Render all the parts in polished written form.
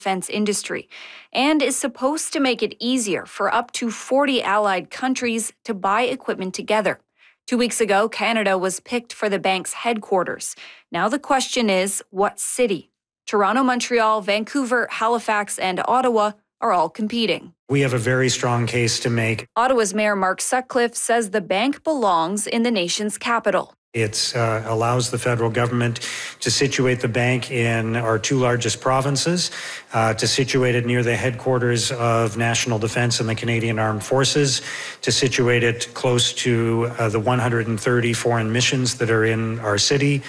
defense industry and is supposed to make it easier for up to 40 allied countries to buy equipment together. 2 weeks ago, Canada was picked for the bank's headquarters. Now the question is, what city? Toronto, Montreal, Vancouver, Halifax, and Ottawa are all competing. We have a very strong case to make. Ottawa's Mayor Mark Sutcliffe says the bank belongs in the nation's capital. It allows the federal government to situate the bank in our two largest provinces, to situate it near the headquarters of national defense and the Canadian Armed Forces, to situate it close to the 130 foreign missions that are in our city,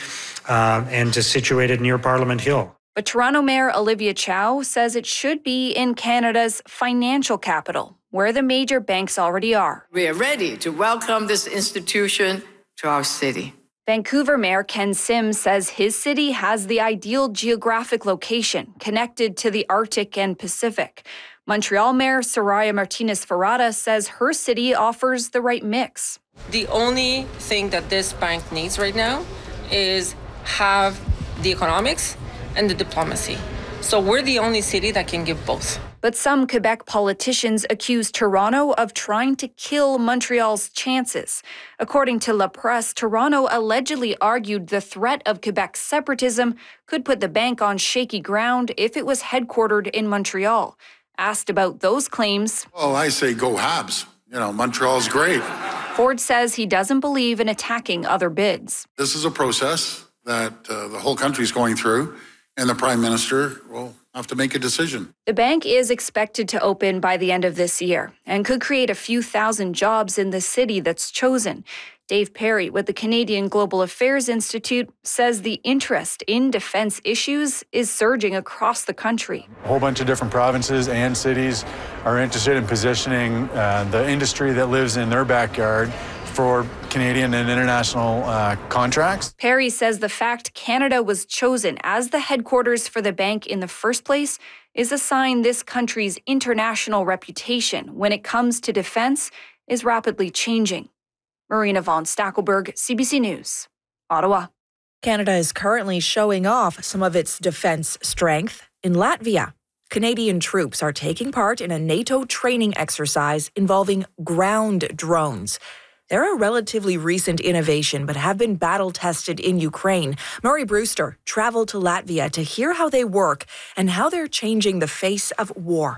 and to situate it near Parliament Hill. But Toronto Mayor Olivia Chow says it should be in Canada's financial capital, where the major banks already are. We are ready to welcome this institution to our city. Vancouver Mayor Ken Sims says his city has the ideal geographic location, connected to the Arctic and Pacific. Montreal Mayor Soraya Martinez-Ferrada says her city offers the right mix. The only thing that this bank needs right now is have the economics and the diplomacy. So we're the only city that can give both. But some Quebec politicians accuse Toronto of trying to kill Montreal's chances. According to La Presse, Toronto allegedly argued the threat of Quebec's separatism could put the bank on shaky ground if it was headquartered in Montreal. Asked about those claims, "Oh, I say go Habs. Montreal's great." Ford says he doesn't believe in attacking other bids. This is a process that the whole country's going through, and the Prime Minister will have to make a decision. The bank is expected to open by the end of this year and could create a few thousand jobs in the city that's chosen. Dave Perry with the Canadian Global Affairs Institute says the interest in defense issues is surging across the country. A whole bunch of different provinces and cities are interested in positioning the industry that lives in their backyard for Canadian and international contracts. Perry says the fact Canada was chosen as the headquarters for the bank in the first place is a sign this country's international reputation when it comes to defense is rapidly changing. Marina von Stackelberg, CBC News, Ottawa. Canada is currently showing off some of its defense strength in Latvia. Canadian troops are taking part in a NATO training exercise involving ground drones. They're a relatively recent innovation, but have been battle-tested in Ukraine. Murray Brewster traveled to Latvia to hear how they work and how they're changing the face of war.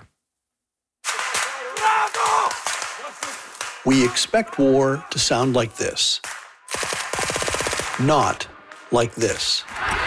We expect war to sound like this, not like this.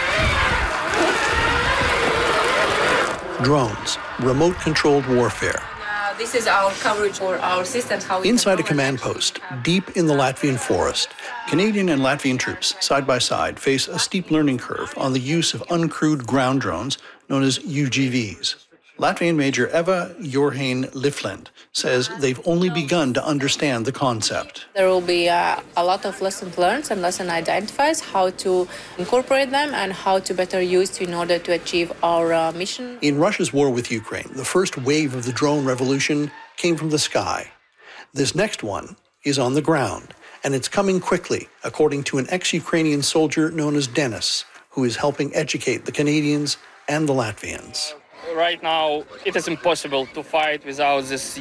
Drones, remote-controlled warfare. This is our coverage for our systems. Inside a command post, deep in the Latvian forest, Canadian and Latvian troops, side by side, face a steep learning curve on the use of uncrewed ground drones known as UGVs. Latvian Major Eva Jorhain-Lifland says they've only begun to understand the concept. There will be a lot of lessons learned and lesson identifies how to incorporate them and how to better use in order to achieve our mission. In Russia's war with Ukraine, the first wave of the drone revolution came from the sky. This next one is on the ground, and it's coming quickly, according to an ex-Ukrainian soldier known as Denis, who is helping educate the Canadians and the Latvians. Right now, it is impossible to fight without this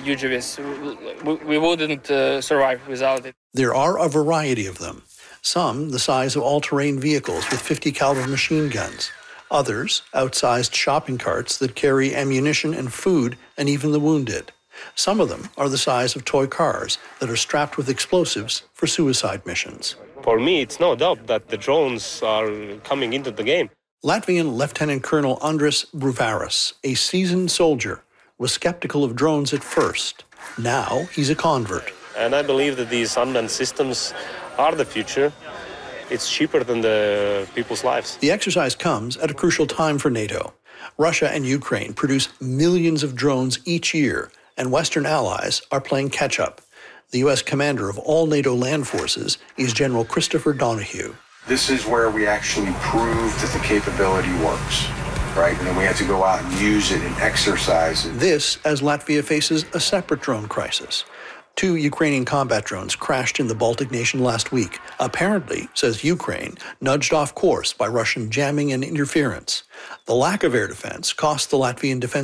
UGVs. We wouldn't survive without it. There are a variety of them. Some the size of all-terrain vehicles with 50 caliber machine guns. Others, outsized shopping carts that carry ammunition and food and even the wounded. Some of them are the size of toy cars that are strapped with explosives for suicide missions. For me, it's no doubt that the drones are coming into the game. Latvian Lieutenant Colonel Andris Bruvaris, a seasoned soldier, was skeptical of drones at first. Now he's a convert. And I believe that these unmanned systems are the future. It's cheaper than the people's lives. The exercise comes at a crucial time for NATO. Russia and Ukraine produce millions of drones each year, and Western allies are playing catch-up. The U.S. commander of all NATO land forces is General Christopher Donahue. This is where we actually prove that the capability works, right? And then we have to go out and use it in exercises. This as Latvia faces a separate drone crisis. 2 Ukrainian combat drones crashed in the Baltic nation last week, apparently, says Ukraine, nudged off course by Russian jamming and interference. The lack of air defense cost the Latvian defense